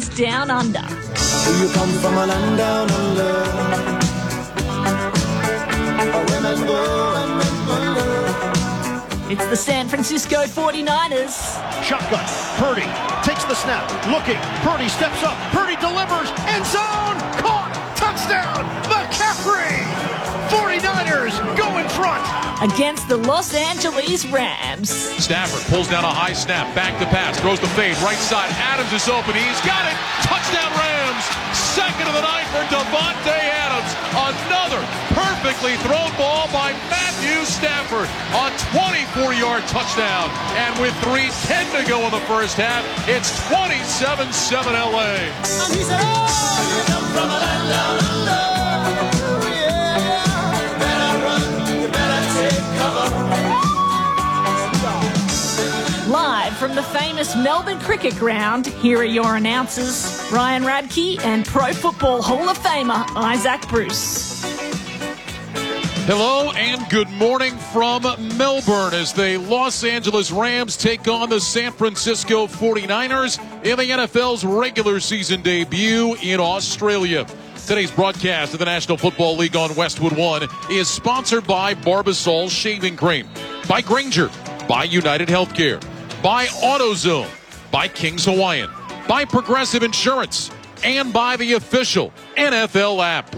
Rams Down Under. You come from a land down under. Women go and men wonder. It's the San Francisco 49ers. Shotgun. Purdy takes the snap. Looking. Purdy steps up. Purdy delivers. End zone. Caught. Touchdown. McCaffrey. 49ers go in front. Against the Los Angeles Rams. Stafford pulls down a high snap. Back to pass. Throws the fade. Right side. Adams is open. He's got it. Touchdown Rams. Second of the night for Davante Adams. Another perfectly thrown ball by Matthew Stafford. A 24-yard touchdown. And with 3:10 to go in the first half, it's 27-7 LA. And he said, oh, you come from a land down under. Yeah, you better run, you better take cover. Live from the famous Melbourne Cricket Ground, here are your announcers, Ryan Radke and Pro Football Hall of Famer Isaac Bruce. Hello and good morning from Melbourne as the Los Angeles Rams take on the San Francisco 49ers in the NFL's regular season debut in Australia. Today's broadcast of the National Football League on Westwood One is sponsored by Barbasol Shaving Cream, by Granger, by United Healthcare, by AutoZone, by King's Hawaiian, by Progressive Insurance, and by the official NFL app.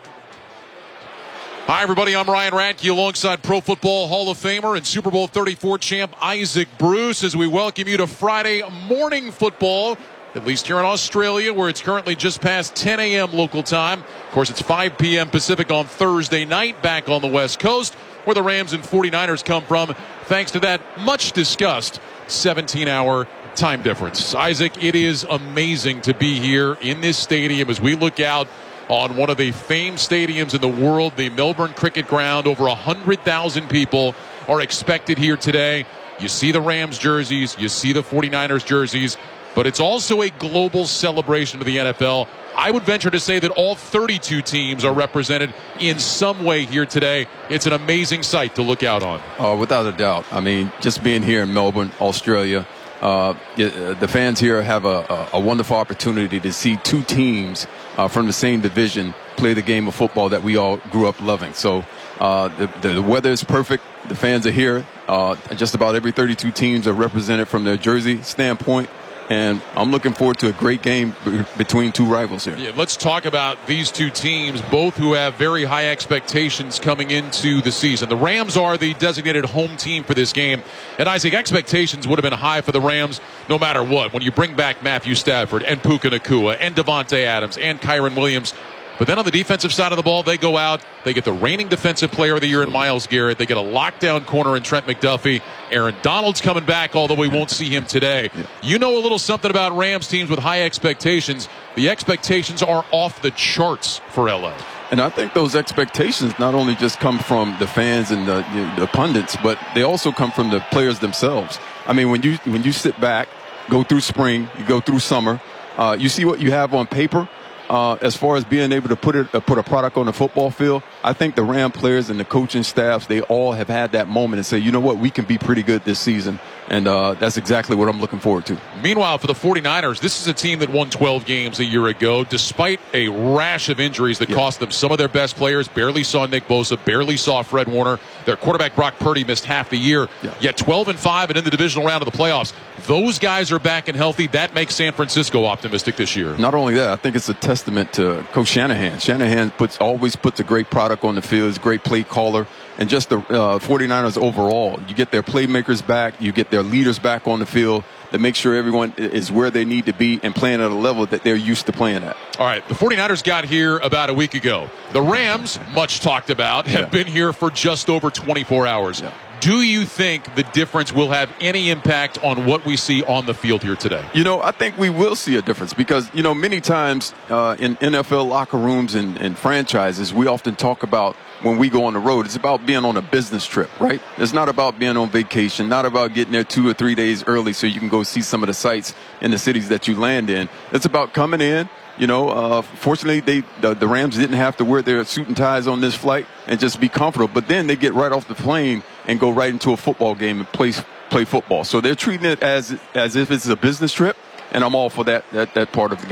Hi, everybody. I'm Ryan Radke alongside Pro Football Hall of Famer and Super Bowl 34 champ Isaac Bruce as we welcome you to Friday morning football, at least here in Australia, where it's currently just past 10 a.m. local time. Of course, it's 5 p.m. Pacific on Thursday night back on the West Coast, where the Rams and 49ers come from, thanks to that much-discussed 17-hour time difference. Isaac, it is amazing to be here in this stadium as we look out on one of the famed stadiums in the world, the Melbourne Cricket Ground. Over 100,000 people are expected here today. You see the Rams jerseys, you see the 49ers jerseys, but it's also a global celebration of the NFL. I would venture to say that all 32 teams are represented in some way here today. It's an amazing sight to look out on. Without a doubt. I mean, just being here in Melbourne, Australia, the fans here have a wonderful opportunity to see two teams from the same division play the game of football that we all grew up loving. So the weather is perfect. The fans are here. Just about every 32 teams are represented from their jersey standpoint. And I'm looking forward to a great game between two rivals here. Yeah, let's talk about these two teams, both who have very high expectations coming into the season. The Rams are the designated home team for this game. And Isaac, expectations would have been high for the Rams no matter what. When you bring back Matthew Stafford and Puka Nacua and Davante Adams and Kyren Williams. But then on the defensive side of the ball, they go out. They get the reigning defensive player of the year in Myles Garrett. They get a lockdown corner in Trent McDuffie. Aaron Donald's coming back, although we won't see him today. Yeah. You know a little something about Rams teams with high expectations. The expectations are off the charts for LA. And I think those expectations not only just come from the fans and the pundits, but they also come from the players themselves. I mean, when you sit back, go through spring, you go through summer, you see what you have on paper. As far as being able to put a product on the football field, I think the Ram players and the coaching staffs, they all have had that moment and say, you know what, we can be pretty good this season. And that's exactly what I'm looking forward to. Meanwhile, for the 49ers, this is a team that won 12 games a year ago, despite a rash of injuries that cost them some of their best players. Barely saw Nick Bosa, barely saw Fred Warner. Their quarterback, Brock Purdy, missed half the year. Yet 12-5 and in the divisional round of the playoffs. Those guys are back and healthy. That makes San Francisco optimistic this year. Not only that, I think it's a testament to Coach Shanahan. Shanahan always puts a great product on the field. He's a great play caller. And just the 49ers overall, you get their playmakers back, you get their leaders back on the field to make sure everyone is where they need to be and playing at a level that they're used to playing at. All right, the 49ers got here about a week ago. The Rams, much talked about, have been here for just over 24 hours. Yeah. Do you think the difference will have any impact on what we see on the field here today? You know, I think we will see a difference because, you know, many times in NFL locker rooms and franchises, we often talk about when we go on the road, it's about being on a business trip, right? It's not about being on vacation, not about getting there 2 or 3 days early so you can go see some of the sites in the cities that you land in. It's about coming in. You know, fortunately, the Rams didn't have to wear their suit and ties on this flight and just be comfortable. But then they get right off the plane and go right into a football game and play football. So they're treating it as if it's a business trip, and I'm all for that part of the game.